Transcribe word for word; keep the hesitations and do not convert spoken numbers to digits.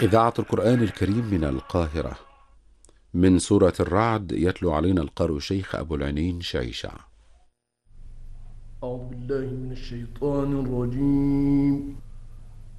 إذاعة القرآن الكريم من القاهرة، من سورة الرعد، يتلو علينا القارئ الشيخ أبو العينين شعيشع. أعوذ بالله من الشيطان الرجيم.